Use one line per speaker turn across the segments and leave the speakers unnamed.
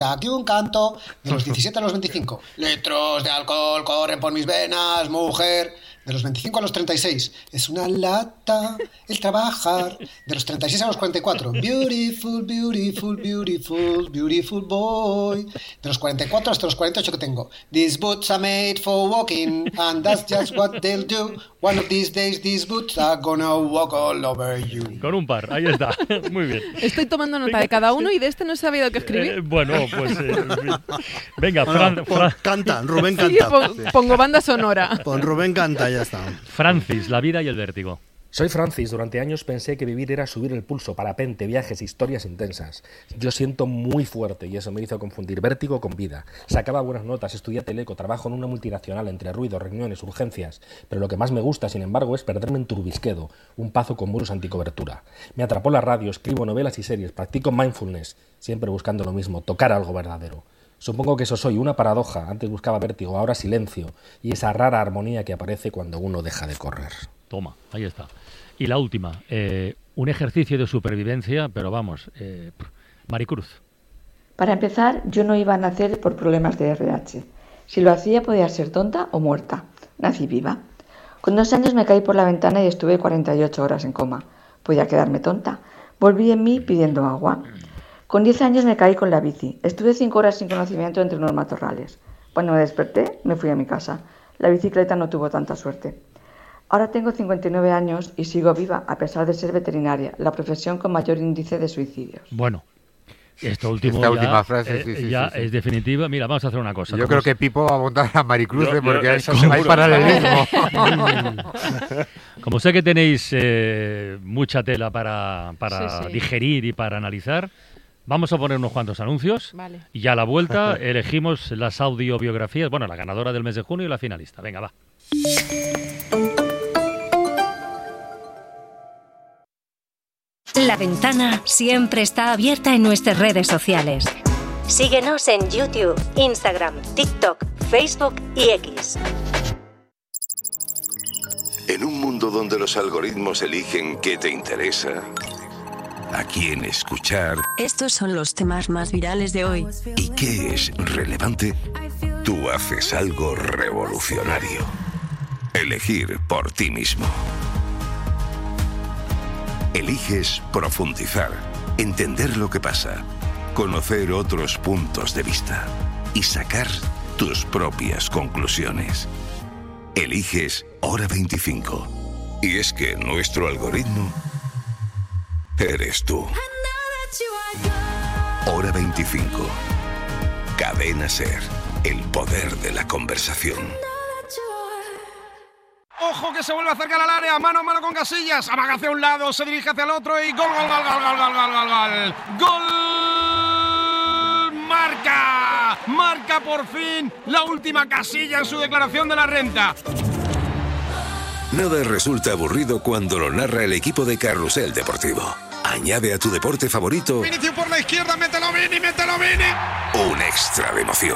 Aquí un canto de los 17 a los 25. Litros de alcohol corren por mis venas, mujer. De los 25 a los 36. Es una lata el trabajar. De los 36 a los 44. Beautiful, beautiful, beautiful, beautiful boy. De los 44 hasta los 48 que tengo. These boots are made for walking, and that's just what they'll do. One of these days these boots are gonna walk all over you.
Con un par, ahí está. Muy bien.
Estoy tomando nota de cada uno y de este no he sabido qué escribir.
Bueno, pues... venga,
canta, Rubén
sí,
canta.
Pongo banda sonora.
Con Rubén canta, ya está.
Francis, la vida y el vértigo.
Soy Francis. Durante años pensé que vivir era subir el pulso, parapente, viajes, historias intensas. Yo siento muy fuerte y eso me hizo confundir vértigo con vida. Sacaba buenas notas, estudié teleco, trabajo en una multinacional entre ruido, reuniones, urgencias. Pero lo que más me gusta, sin embargo, es perderme en Turbisquedo, un pazo con muros anticobertura. Me atrapó la radio, escribo novelas y series, practico mindfulness, siempre buscando lo mismo, tocar algo verdadero. Supongo que eso soy, una paradoja. Antes buscaba vértigo, ahora silencio. Y esa rara armonía que aparece cuando uno deja de correr.
Toma, ahí está. Y la última, un ejercicio de supervivencia, pero vamos, Maricruz.
Para empezar, yo no iba a nacer por problemas de RH. Si lo hacía podía ser tonta o muerta. Nací viva. Con 2 años me caí por la ventana y estuve 48 horas en coma. Podía quedarme tonta. Volví en mí pidiendo agua. Con 10 años me caí con la bici. Estuve 5 horas sin conocimiento entre unos matorrales. Cuando me desperté, me fui a mi casa. La bicicleta no tuvo tanta suerte. Ahora tengo 59 años y sigo viva, a pesar de ser veterinaria, la profesión con mayor índice de suicidios.
Bueno, esta última frase ya es definitiva. Mira, vamos a hacer una cosa.
Yo creo que Pipo va a montar a Maricruz porque hay paralelismo.
Como sé que tenéis mucha tela para
sí.
digerir y para analizar, vamos a poner unos cuantos anuncios.
Vale.
Y ya a la vuelta elegimos las audiobiografías, bueno, la ganadora del mes de junio y la finalista. Venga, va.
La ventana siempre está abierta en nuestras redes sociales. Síguenos en YouTube, Instagram, TikTok, Facebook y X.
En un mundo donde los algoritmos eligen qué te interesa, a quién escuchar...
Estos son los temas más virales de hoy.
¿Y qué es relevante? Tú haces algo revolucionario. Elegir por ti mismo. Eliges profundizar, entender lo que pasa, conocer otros puntos de vista y sacar tus propias conclusiones. Eliges Hora 25. Y es que nuestro algoritmo eres tú. Hora 25. Cadena SER. El poder de la conversación.
Ojo que se vuelve a acercar al área, mano a mano con Casillas, amaga hacia un lado, se dirige hacia el otro y gol. Marca por fin la última Casilla en su declaración de la renta.
Nada resulta aburrido cuando lo narra el equipo de Carrusel Deportivo. Añade a tu deporte favorito
Vinicius por la izquierda, mételo Vini.
un extra de emoción.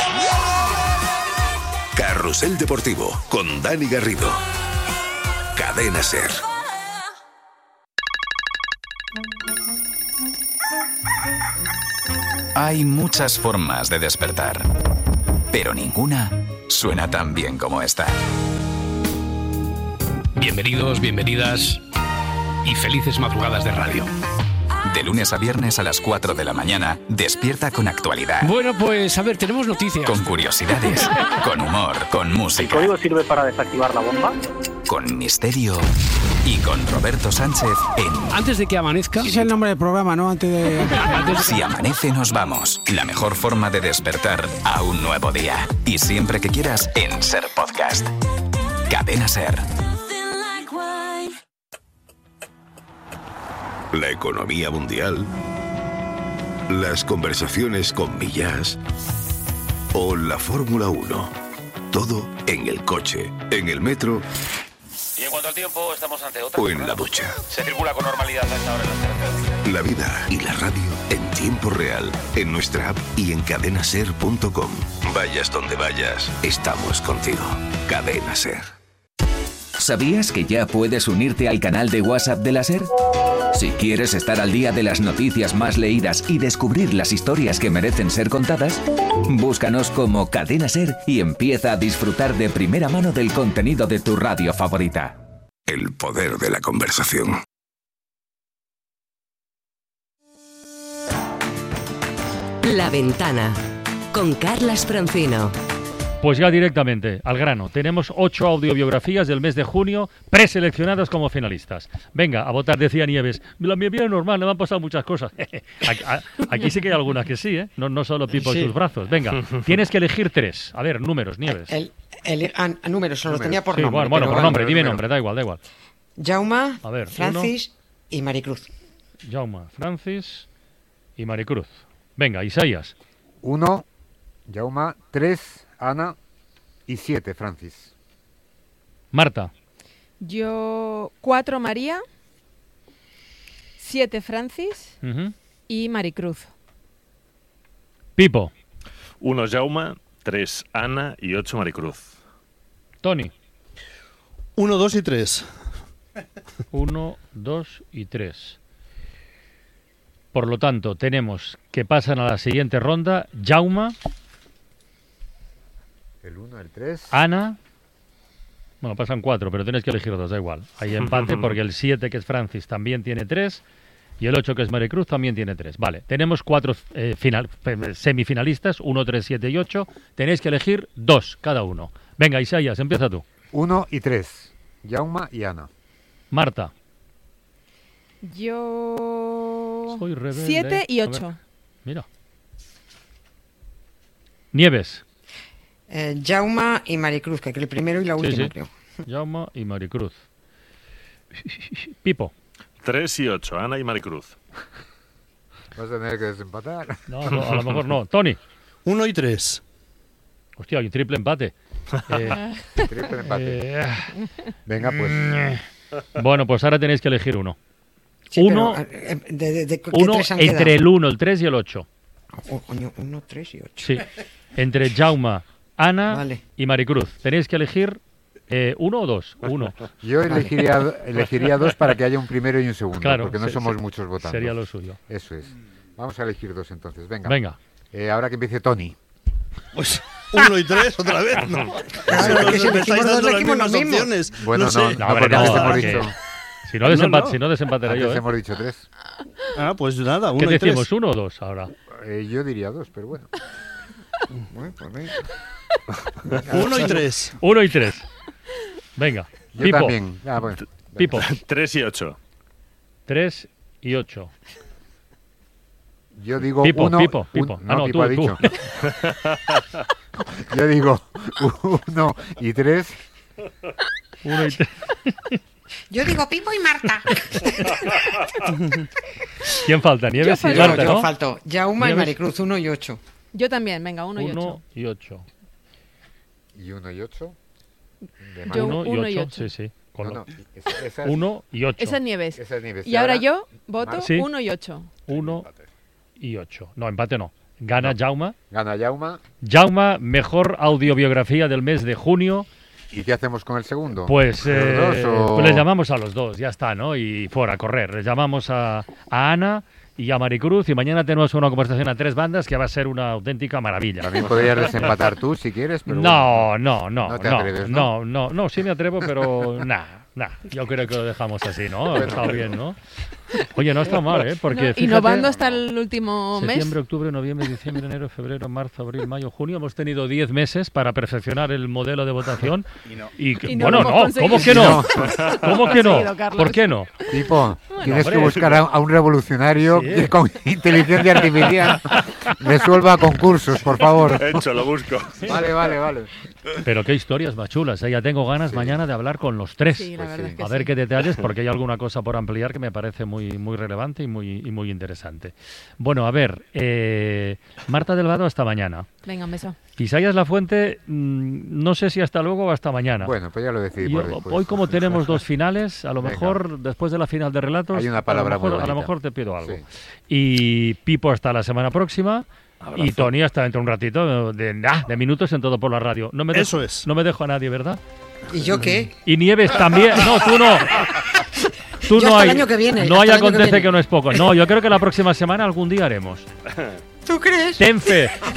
Carrusel Deportivo con Dani Garrido. Cadena SER.
Hay muchas formas de despertar, pero ninguna suena tan bien como esta.
Bienvenidos, bienvenidas y felices madrugadas de radio.
De lunes a viernes a las 4 de la mañana, despierta con actualidad.
Bueno, pues a ver, tenemos noticias.
Con curiosidades, con humor, con música.
¿El código sirve para desactivar la bomba?
Con misterio y con Roberto Sánchez en...
Antes de que amanezca...
Ese es el nombre del programa, ¿no?
Si amanece nos vamos. La mejor forma de despertar a un nuevo día. Y siempre que quieras en SER Podcast. Cadena SER.
La economía mundial, las conversaciones con Millás o la Fórmula 1. Todo en el coche, en el metro
y en cuanto al tiempo, estamos ante otra.
O en la ducha.
Se circula con normalidad a esta hora en las carreteras.
La vida y la radio en tiempo real, en nuestra app y en cadenaser.com. Vayas donde vayas, estamos contigo. Cadena SER.
¿Sabías que ya puedes unirte al canal de WhatsApp de la SER?
Si quieres estar al día de las noticias más leídas y descubrir las historias que merecen ser contadas, búscanos como Cadena SER y empieza a disfrutar de primera mano del contenido de tu radio favorita.
El poder de la conversación.
La Ventana, con Carlas Francino.
Pues ya directamente, al grano. Tenemos 8 audiobiografías del mes de junio preseleccionadas como finalistas. Venga, a votar, decía Nieves. La mi vida es normal, me han pasado muchas cosas. Aquí sí que hay algunas que sí, ¿eh? No solo Pipo y sus brazos. Venga, tienes que elegir 3. A ver, números, Nieves.
Números, los tenía por
sí,
nombre.
Bueno, por nombre, dime nombre, da igual.
Jauma,
a ver,
Francis y Maricruz.
Jauma, Francis y Maricruz. Venga, Isaías.
1, Jauma, 3... Ana y 7, Francis.
Marta.
Yo 4, María, 7, Francis y Maricruz.
Pipo.
1, Jauma, 3, Ana y 8, Maricruz.
Tony.
1, 2 y 3.
1, 2 y 3. Por lo tanto, tenemos que pasan a la siguiente ronda Jauma.
El 1, el 3.
Ana. Bueno, pasan 4, pero tienes que elegir 2, da igual. Hay empate porque el 7, que es Francis, también tiene 3. Y el 8, que es Maricruz, también tiene 3. Vale, tenemos 4 semifinalistas, 1, 3, 7 y 8. Tenéis que elegir 2 cada uno. Venga, Isaías, empieza tú.
1 y 3. Jauma y Ana.
Marta.
Yo...
Soy rebelde.
7 y 8.
Mira. Nieves.
Jauma y Maricruz, que el primero y la última, creo.
Jauma y Maricruz. Pipo.
3 y 8, Ana y Maricruz.
Vas a tener que desempatar.
No, a lo mejor no. Tony.
1 y 3.
Hostia, hay triple empate.
Triple empate. Venga, pues.
Bueno, pues ahora tenéis que elegir uno.
Sí,
uno
uno
entre el 1, el 3 y el 8.
1, 3 y 8.
Sí, entre Jauma, Ana y Maricruz. Tenéis que elegir 1 o 2. 1.
Yo elegiría 2 para que haya un primero y un segundo,
claro,
porque no somos muchos votando.
Sería lo suyo.
Eso es. Vamos a elegir 2 entonces. Venga. Ahora que empiece Tony.
Pues 1 y 3 otra vez, ¿no?
Claro, porque si elegimos 2 elegimos los mismos.
Bueno,
no sé.
No, porque antes hemos dicho.
Si no, desempataré yo.
Antes hemos dicho 3.
Ah, pues nada, 1 y 3.
¿Qué decimos, 1 o 2 ahora?
Yo diría 2, pero bueno.
Bueno, pues venga.
1 y 3.
1 y 3. Venga.
Yo
Pipo.
también. Bueno.
Pipo.
3 y 8.
3 y 8.
Yo digo
Pipo,
1.
Pipo.
No, Pipo
tú,
ha dicho. Yo digo 1 y 3.
1 y 3.
Yo digo Pipo y Marta.
¿Quién falta? Nieves y Marta, ¿no?
Yo falto. Jauma y Maricruz, 1 y 8.
Yo también, venga, 1 y 8.
1 y 8.
¿Y 1 y 8?
Yo
1 y 8, sí. 1 y 8.
Esa es Nieves.
Esa es Nieves.
Y ahora yo voto 1 y 8.
1 y 8. No, empate no. Gana Jauma.
Gana Jauma.
Jauma, mejor audiobiografía del mes de junio.
¿Y qué hacemos con el segundo?
Pues,
¿Los dos,
pues les llamamos a los dos, ya está, ¿no? Y fuera, a correr. Les llamamos a Ana y a Maricruz y mañana tenemos una conversación a 3 bandas que va a ser una auténtica maravilla.
También podrías desempatar tú si quieres, pero
no,
bueno,
no
te atreves, ¿no?
No, sí me atrevo, pero yo creo que lo dejamos así, ¿no? Ha estado bien, ¿no? Oye, no está mal, ¿eh? Porque fíjate,
innovando hasta el último mes.
Septiembre, octubre, noviembre, diciembre, enero, febrero, marzo, abril, mayo, junio. Hemos tenido 10 meses para perfeccionar el modelo de votación. Bueno, ¿cómo que no? ¿Cómo que no? ¿Por qué no?
Tipo, tienes que buscar a un revolucionario que con inteligencia artificial resuelva concursos, por favor.
Hecho, lo busco.
Vale.
Pero qué historias más chulas, ¿eh? Ya tengo ganas mañana de hablar con los 3.
Sí, la verdad es que
a ver qué detalles, porque hay alguna cosa por ampliar que me parece muy relevante y muy interesante. Bueno, a ver, Marta Delgado, hasta mañana.
Venga, un beso.
Isaías Lafuente, no sé si hasta luego o hasta mañana.
Bueno, pues ya lo decidimos después.
Hoy, como tenemos 2 finales, a lo mejor después de la final de relatos,
hay una palabra muy bonita.
A lo mejor te pido algo.
Sí.
Y Pipo hasta la semana próxima.
Abrazo.
Y Tony hasta dentro de un ratito de minutos en Todo por la Radio. No me
Eso es.
No me dejo a nadie, ¿verdad?
¿Y yo qué?
Y Nieves también. No, tú no. Tú
Yo
no
hasta
hay,
el año que viene.
no
hasta
hay
el año que
acontece
viene.
que no es poco. No, yo creo que la próxima semana algún día haremos.
¿Tú crees?
Ten fe.